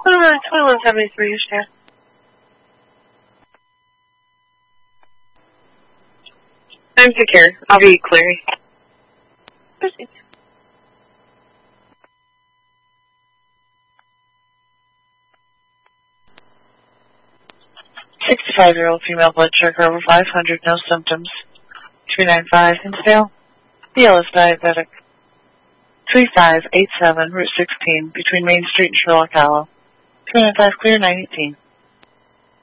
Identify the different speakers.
Speaker 1: 2173, you stand.
Speaker 2: I'm secure. I'll be clear.
Speaker 1: Proceed. 65-year-old female, blood sugar over 500, no symptoms. 395, instale. BL is diabetic. 3587, Route 16, between Main Street and Sherlock Hollow. 395, clear, 918.